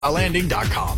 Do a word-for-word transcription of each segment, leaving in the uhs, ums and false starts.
landing dot com.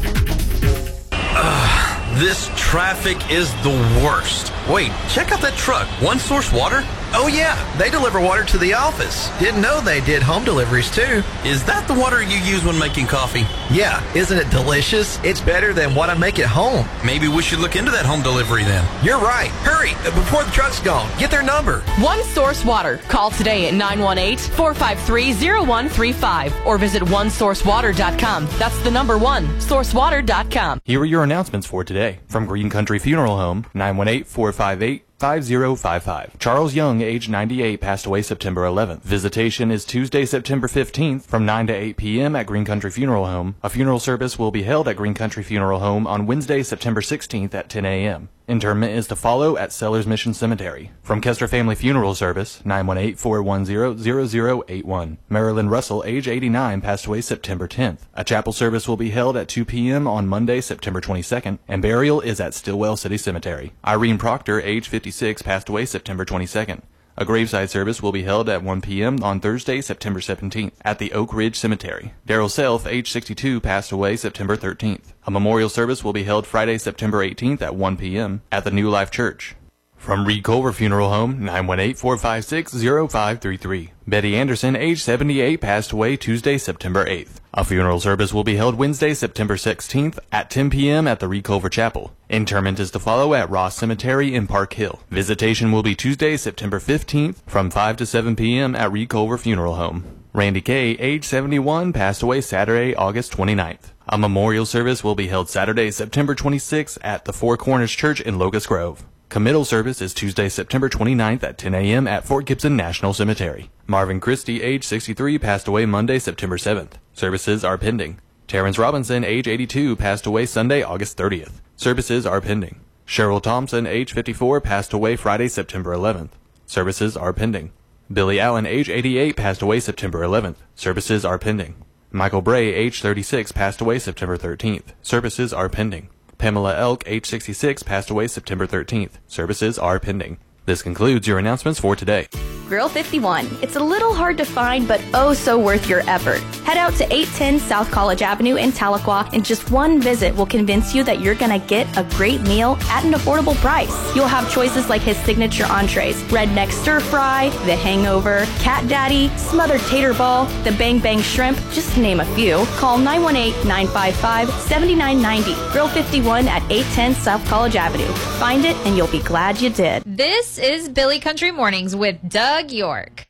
Uh, this traffic is the worst. Wait, check out that truck. One Source Water? Oh yeah, they deliver water to the office. Didn't know they did home deliveries too. Is that the water you use when making coffee? Yeah, isn't it delicious? It's better than what I make at home. Maybe we should look into that home delivery then. You're right. Hurry, before the truck's gone. Get their number. One Source Water. Call today at nine one eight, four five three, zero one three five or visit one source water dot com. That's the number one, source water dot com. Here are your announcements for today. From Green Country Funeral Home, nine one eight, four five eight, five zero five five. Charles Young, age ninety-eight, passed away September eleventh. Visitation is Tuesday, September fifteenth from nine to eight p.m. at Green Country Funeral Home. A funeral service will be held at Green Country Funeral Home on Wednesday, September sixteenth at ten a.m. Interment is to follow at Sellers Mission Cemetery. From Kester Family Funeral Service, nine one eight, four one zero, zero zero eight one. Marilyn Russell, age eighty-nine, passed away September tenth. A chapel service will be held at two p.m. on Monday, September twenty-second, and burial is at Stillwell City Cemetery. Irene Proctor, age fifty-six, passed away September twenty-second. A graveside service will be held at one p.m. on Thursday, September seventeenth, at the Oak Ridge Cemetery. Daryl Self, age sixty-two, passed away September thirteenth. A memorial service will be held Friday, September eighteenth at one p.m. at the New Life Church. From Reed Culver Funeral Home, nine one eight, four five six, zero five three three. Betty Anderson, age seventy-eight, passed away Tuesday, September eighth. A funeral service will be held Wednesday, September sixteenth at ten p.m. at the Reed Culver Chapel. Interment is to follow at Ross Cemetery in Park Hill. Visitation will be Tuesday, September fifteenth from five to seven p.m. at Reed Culver Funeral Home. Randy Kay, age seventy-one, passed away Saturday, August twenty-ninth. A memorial service will be held Saturday, September twenty-sixth at the Four Corners Church in Locust Grove. Committal service is Tuesday, September twenty-ninth at ten a.m. at Fort Gibson National Cemetery. Marvin Christie, age sixty-three, passed away Monday, September seventh. Services are pending. Terrence Robinson, age eighty-two, passed away Sunday, August thirtieth. Services are pending. Cheryl Thompson, age fifty-four, passed away Friday, September eleventh. Services are pending. Billy Allen, age eighty-eight, passed away September eleventh. Services are pending. Michael Bray, age thirty-six, passed away September thirteenth. Services are pending. Pamela Elk, age sixty-six, passed away September thirteenth. Services are pending. This concludes your announcements for today. Grill fifty-one. It's a little hard to find, but oh so worth your effort. Head out to eight ten South College Avenue in Tahlequah, and just one visit will convince you that you're going to get a great meal at an affordable price. You'll have choices like his signature entrees, redneck stir fry, the hangover, cat daddy, smothered tater ball, the bang bang shrimp, just to name a few. Call nine one eight, nine five five, seven nine nine zero. Grill fifty-one at eight ten South College Avenue. Find it and you'll be glad you did. This is Billy Country Mornings with Doug York.